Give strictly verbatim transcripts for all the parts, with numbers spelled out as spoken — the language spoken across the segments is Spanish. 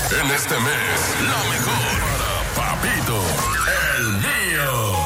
En este mes, la mejor para Papito, el mío.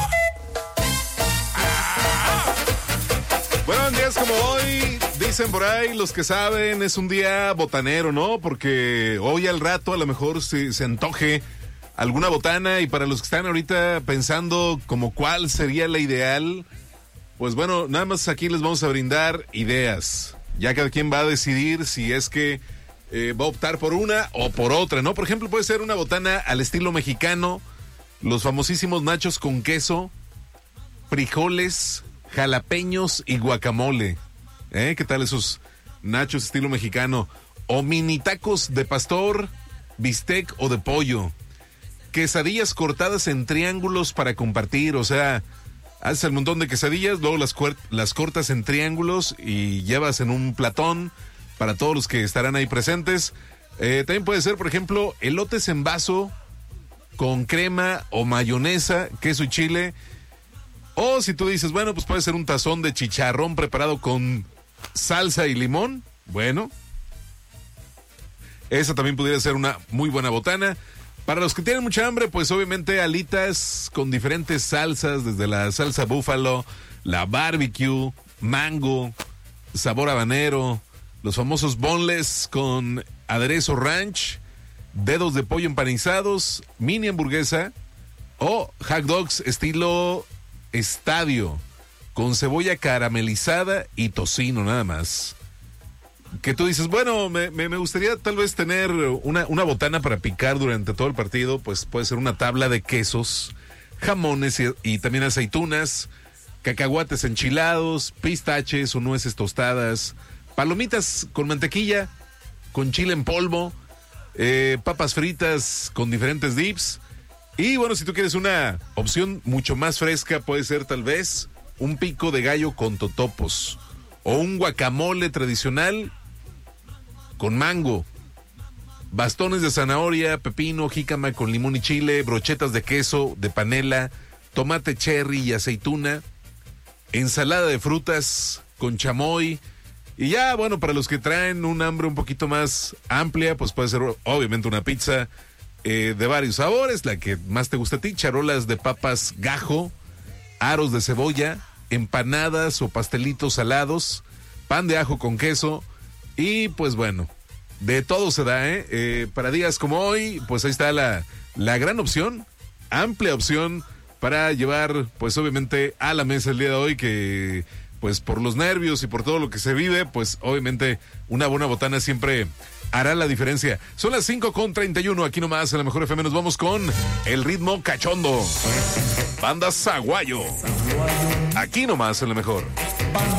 Bueno, días como hoy, dicen por ahí los que saben, es un día botanero, ¿no? Porque hoy al rato a lo mejor se, se antoje alguna botana, y para los que están ahorita pensando como cuál sería la ideal, pues bueno, nada más aquí les vamos a brindar ideas. Ya cada quien va a decidir si es que eh, va a optar por una o por otra, ¿no? Por ejemplo, puede ser una botana al estilo mexicano, los famosísimos nachos con queso, frijoles, jalapeños y guacamole. ¿Eh? ¿Qué tal esos nachos estilo mexicano? O mini tacos de pastor, bistec o de pollo. Quesadillas cortadas en triángulos para compartir, o sea, haces el montón de quesadillas, luego las, cuer- las cortas en triángulos y llevas en un platón para todos los que estarán ahí presentes. Eh, también puede ser, por ejemplo, elotes en vaso con crema o mayonesa, queso y chile. O si tú dices, bueno, pues puede ser un tazón de chicharrón preparado con salsa y limón. Bueno, esa también pudiera ser una muy buena botana. Para los que tienen mucha hambre, pues obviamente alitas con diferentes salsas, desde la salsa búfalo, la barbecue, mango, sabor habanero, los famosos boneless con aderezo ranch, dedos de pollo empanizados, mini hamburguesa o hot dogs estilo estadio, con cebolla caramelizada y tocino nada más. Que tú dices, bueno, me, me, me gustaría tal vez tener una, una botana para picar durante todo el partido, pues puede ser una tabla de quesos, jamones y, y también aceitunas, cacahuates enchilados, pistaches o nueces tostadas, palomitas con mantequilla, con chile en polvo, eh, papas fritas con diferentes dips. Y bueno, si tú quieres una opción mucho más fresca, puede ser tal vez un pico de gallo con totopos o un guacamole tradicional con mango, bastones de zanahoria, pepino, jícama con limón y chile, brochetas de queso, de panela, tomate cherry y aceituna, ensalada de frutas con chamoy. Y ya, bueno, para los que traen un hambre un poquito más amplia, pues puede ser obviamente una pizza eh, de varios sabores, la que más te gusta a ti, charolas de papas gajo, aros de cebolla, empanadas o pastelitos salados, pan de ajo con queso. Y pues bueno, de todo se da, ¿eh? eh para días como hoy, pues ahí está la, la gran opción, amplia opción para llevar, pues obviamente a la mesa el día de hoy, que pues por los nervios y por todo lo que se vive, pues obviamente una buena botana siempre hará la diferencia. Son las cinco con treinta y uno, aquí nomás en la Mejor F M nos vamos con el ritmo cachondo. Banda Saguayo. Aquí nomás en la Mejor.